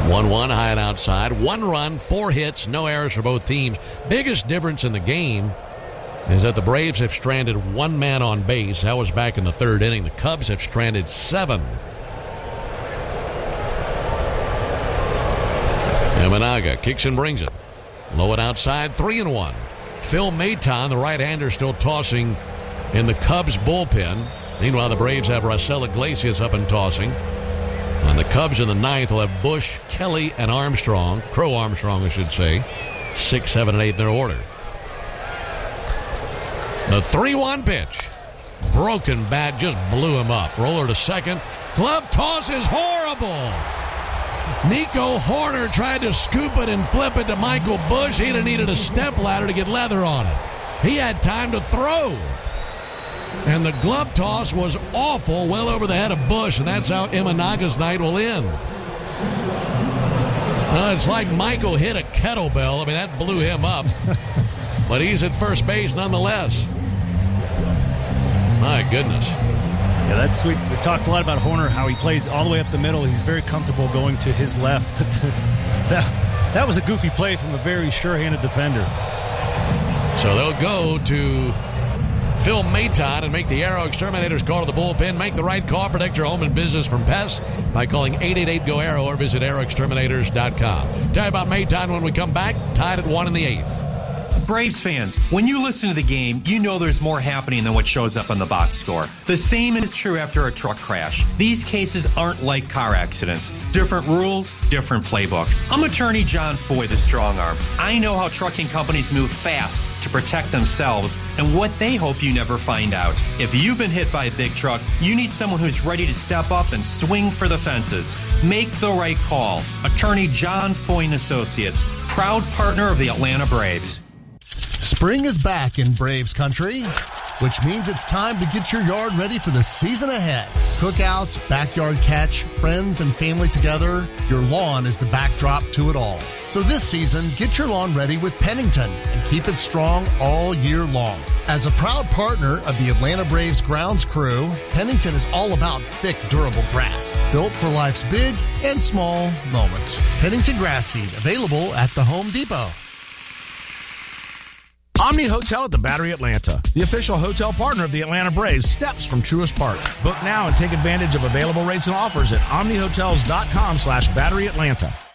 1-1 high and outside. 1 run, 4 hits, no errors for both teams. Biggest difference in the game is that the Braves have stranded 1 man on base. That was back in the 3rd inning. The Cubs have stranded 7. Imanaga kicks and brings it. Low and outside, 3-1. Phil Maton, the right-hander, still tossing in the Cubs bullpen. Meanwhile, the Braves have Raisel Iglesias up and tossing. And the Cubs in the 9th will have Bush, Kelly, and Armstrong. Crow Armstrong, I should say. 6, 7, and 8 in their order. The 3-1 pitch. Broken bat just blew him up. Roller to second. Glove toss is horrible. Nico Hoerner tried to scoop it and flip it to Michael Bush. He'd have needed a step ladder to get leather on it. He had time to throw. And the glove toss was awful, well over the head of Bush, and that's how Imanaga's night will end. It's like Michael hit a kettlebell. I mean, that blew him up. But he's at first base nonetheless. My goodness. Yeah, that's sweet. We talked a lot about Hoerner, how he plays all the way up the middle. He's very comfortable going to his left. That was a goofy play from a very sure-handed defender. So they'll go to Phil Maton and make the Aero Exterminators call to the bullpen. Make the right call. Protect your home and business from pests by calling 888-GO-AERO or visit aeroexterminators.com. Tell you about Maton when we come back. Tied at 1 in the 8th. Braves fans, when you listen to the game, you know there's more happening than what shows up on the box score. The same is true after a truck crash. These cases aren't like car accidents. Different rules, different playbook. I'm attorney John Foy, the strong arm. I know how trucking companies move fast to protect themselves and what they hope you never find out. If you've been hit by a big truck, you need someone who's ready to step up and swing for the fences. Make the right call. Attorney John Foy & Associates, proud partner of the Atlanta Braves. Spring is back in Braves country, which means it's time to get your yard ready for the season ahead. Cookouts, backyard catch, friends and family together, your lawn is the backdrop to it all. So this season, get your lawn ready with Pennington and keep it strong all year long. As a proud partner of the Atlanta Braves grounds crew, Pennington is all about thick, durable grass, built for life's big and small moments. Pennington Grass Seed, available at the Home Depot. Omni Hotel at the Battery Atlanta, the official hotel partner of the Atlanta Braves, steps from Truist Park. Book now and take advantage of available rates and offers at omnihotels.com/BatteryAtlanta.